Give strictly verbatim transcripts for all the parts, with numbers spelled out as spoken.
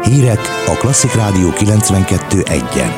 Hírek a Klasszik Rádió kilencvenkettő egyen.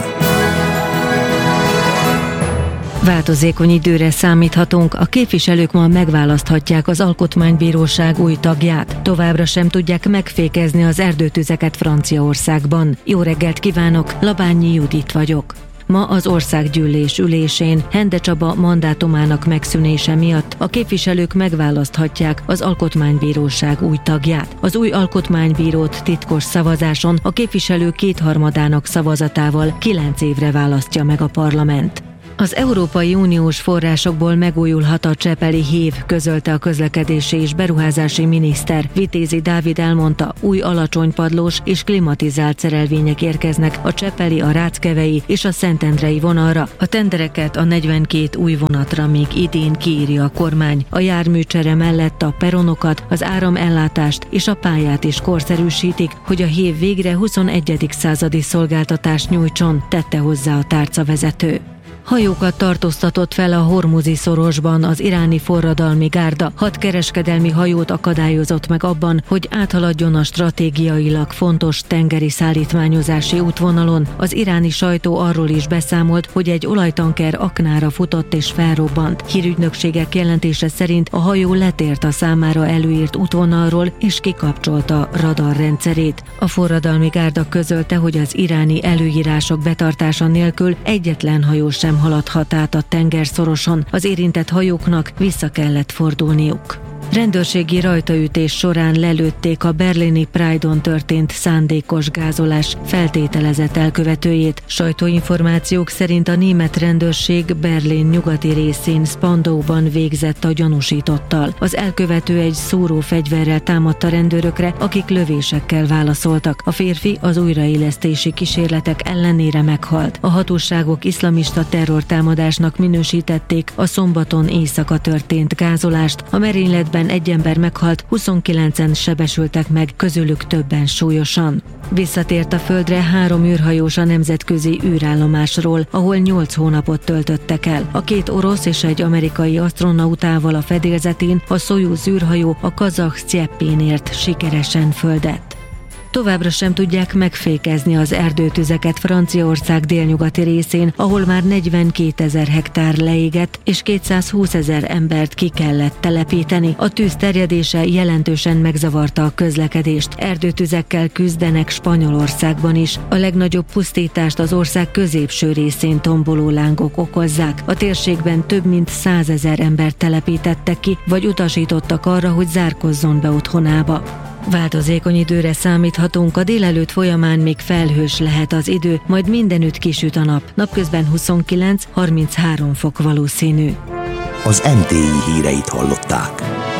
Változékony időre számíthatunk, a képviselők ma megválaszthatják az Alkotmánybíróság új tagját. Továbbra sem tudják megfékezni az erdőtüzeket Franciaországban. Jó reggelt kívánok, Labányi Judit vagyok. Ma az országgyűlés ülésén Hende Csaba mandátumának megszűnése miatt a képviselők megválaszthatják az Alkotmánybíróság új tagját. Az új alkotmánybírót titkos szavazáson a képviselők kétharmadának szavazatával kilenc évre választja meg a parlament. Az Európai Uniós forrásokból megújulhat a csepeli hév, közölte a közlekedési és beruházási miniszter. Vitézi Dávid elmondta, új alacsonypadlós és klimatizált szerelvények érkeznek a csepeli, a ráckevei és a szentendrei vonalra. A tendereket a negyvenkét új vonatra még idén kiírja a kormány. A járműcsere mellett a peronokat, az áramellátást és a pályát is korszerűsítik, hogy a hév végre huszonegyedik századi szolgáltatást nyújtson, tette hozzá a tárcavezető. Hajókat tartóztatott fel a Hormuzi szorosban az iráni forradalmi gárda. Hat kereskedelmi hajót akadályozott meg abban, hogy áthaladjon a stratégiailag fontos tengeri szállítmányozási útvonalon. Az iráni sajtó arról is beszámolt, hogy egy olajtanker aknára futott és felrobbant. Hírügynökségek jelentése szerint a hajó letért a számára előírt útvonalról és kikapcsolta radarrendszerét. A forradalmi gárda közölte, hogy az iráni előírások betartása nélkül egyetlen hajó sem haladhat át a tengerszoroson, az érintett hajóknak vissza kellett fordulniuk. Rendőrségi rajtaütés során lelőtték a berlini Pride-on történt szándékos gázolás feltételezett elkövetőjét. Sajtóinformációk szerint a német rendőrség Berlin nyugati részén Spandauban végzett a gyanúsítottal. Az elkövető egy szúrófegyverrel támadt a rendőrökre, akik lövésekkel válaszoltak. A férfi az újraélesztési kísérletek ellenére meghalt. A hatóságok iszlamista terrortámadásnak minősítették a szombaton éjszaka történt gázolást. A merényletben egy ember meghalt, huszonkilencen sebesültek meg, közülük többen súlyosan. Visszatért a földre három űrhajós a nemzetközi űrállomásról, ahol nyolc hónapot töltöttek el. A két orosz és egy amerikai asztronautával a fedélzetén a Szojuz űrhajó a kazah Sztyeppén ért sikeresen földet. Továbbra sem tudják megfékezni az erdőtüzeket Franciaország délnyugati részén, ahol már negyvenkétezer hektár leégett, és kétszázhúszezer embert ki kellett telepíteni. A tűz terjedése jelentősen megzavarta a közlekedést. Erdőtüzekkel küzdenek Spanyolországban is. A legnagyobb pusztítást az ország középső részén tomboló lángok okozzák. A térségben több mint százezer embert telepítettek ki, vagy utasítottak arra, hogy zárkozzon be otthonába. Változékony időre számíthatunk, a délelőtt folyamán még felhős lehet az idő, majd mindenütt kisüt a nap. Napközben huszonkilenc-harminchárom fok valószínű. Az em té i híreit hallották.